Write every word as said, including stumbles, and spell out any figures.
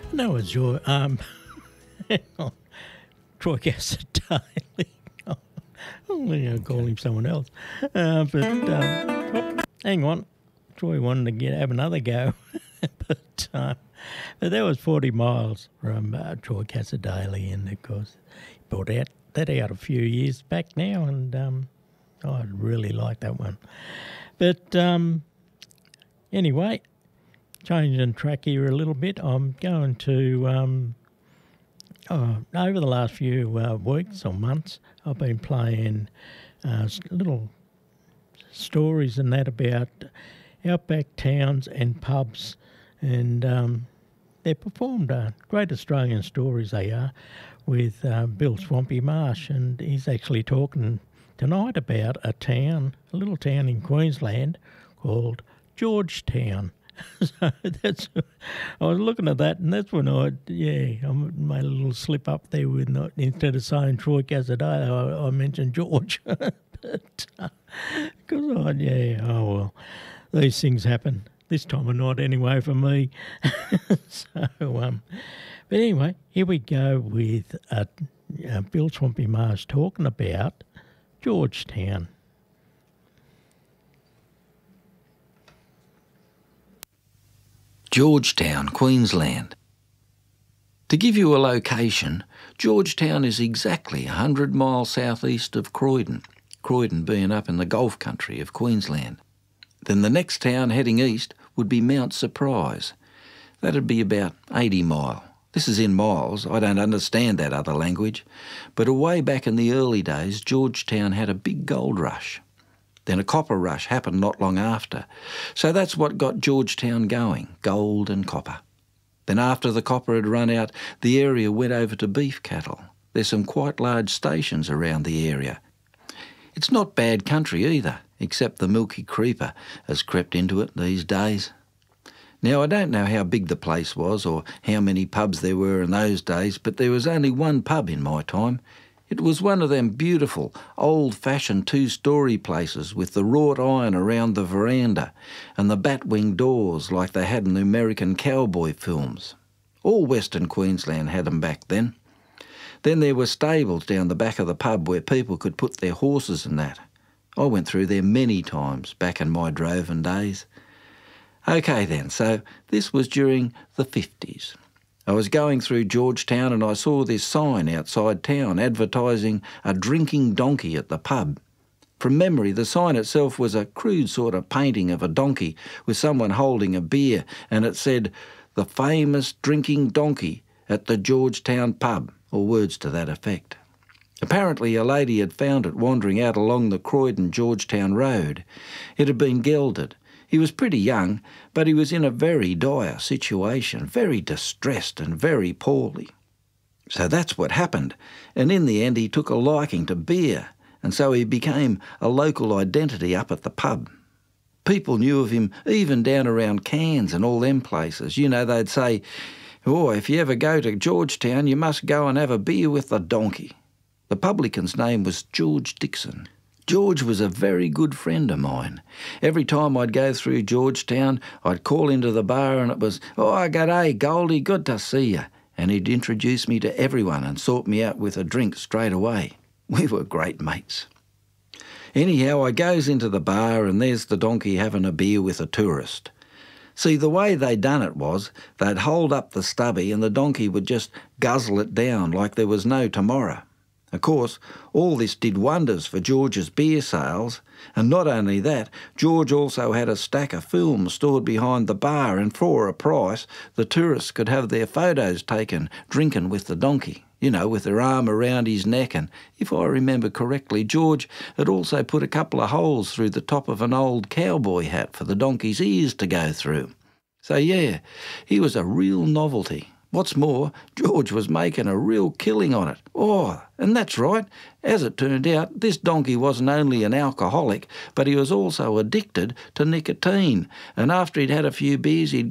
No, it's your um, Troy Cassidy. I'm going to call him someone else. Uh, but um, oh, hang on, Troy wanted to get have another go, but uh, but that was forty miles from uh, Troy Cassidy, and of course he brought out that out a few years back now, and um, oh, I really like that one. But um, anyway, changing track here a little bit, I'm going to. Um, Oh, over the last few uh, weeks or months, I've been playing uh, little stories and that about outback towns and pubs, and um, they're performed uh, great Australian stories they are, with uh, Bill Swampy Marsh, and he's actually talking tonight about a town, a little town in Queensland called Georgetown. So that's, I was looking at that, and that's when I, yeah, I made a little slip up there with not, instead of saying Troy Cassidy, I, I mentioned George. But, because I, yeah, oh well, these things happen this time of night anyway for me. So, um, but anyway, here we go with uh, uh, Bill Swampy Marsh talking about Georgetown. Georgetown, Queensland. To give you a location, Georgetown is exactly one hundred miles southeast of Croydon, Croydon being up in the Gulf country of Queensland. Then the next town heading east would be Mount Surprise. That'd be about eighty mile. This is in miles, I don't understand that other language, but away back in the early days, Georgetown had a big gold rush. Then a copper rush happened not long after. So that's what got Georgetown going, gold and copper. Then after the copper had run out, the area went over to beef cattle. There's some quite large stations around the area. It's not bad country either, except the milky creeper has crept into it these days. Now, I don't know how big the place was or how many pubs there were in those days, but there was only one pub in my time. It was one of them beautiful, old-fashioned two-storey places with the wrought iron around the veranda and the bat-wing doors like they had in the American cowboy films. All Western Queensland had them back then. Then there were stables down the back of the pub where people could put their horses and that. I went through there many times back in my droving days. OK then, so this was during the fifties. I was going through Georgetown and I saw this sign outside town advertising a drinking donkey at the pub. From memory, the sign itself was a crude sort of painting of a donkey with someone holding a beer, and it said, "The famous drinking donkey at the Georgetown pub," or words to that effect. Apparently a lady had found it wandering out along the Croydon-Georgetown road. It had been gelded. He was pretty young, but he was in a very dire situation, very distressed and very poorly. So that's what happened, and in the end he took a liking to beer, and so he became a local identity up at the pub. People knew of him even down around Cairns and all them places. You know, they'd say, "Oh, if you ever go to Georgetown, you must go and have a beer with the donkey." The publican's name was George Dixon. George was a very good friend of mine. Every time I'd go through Georgetown, I'd call into the bar and it was, "Oh, g'day, Goldie, good to see you." And he'd introduce me to everyone and sort me out with a drink straight away. We were great mates. Anyhow, I goes into the bar and there's the donkey having a beer with a tourist. See, the way they done it was they'd hold up the stubby and the donkey would just guzzle it down like there was no tomorrow. Of course, all this did wonders for George's beer sales, and not only that, George also had a stack of films stored behind the bar, and for a price, the tourists could have their photos taken drinking with the donkey, you know, with their arm around his neck, and if I remember correctly, George had also put a couple of holes through the top of an old cowboy hat for the donkey's ears to go through. So yeah, he was a real novelty. What's more, George was making a real killing on it. Oh, and that's right. As it turned out, this donkey wasn't only an alcoholic, but he was also addicted to nicotine. And after he'd had a few beers, he'd